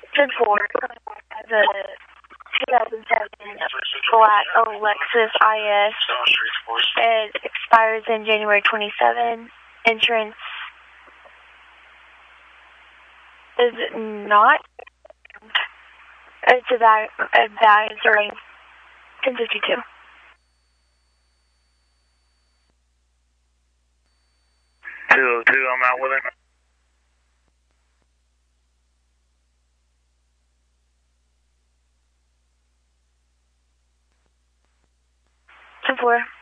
10-4. The 2007 black Lexus IS. It expires in January 27. Insurance is not. It's advisory 1052. 202, I'm out with it. Four.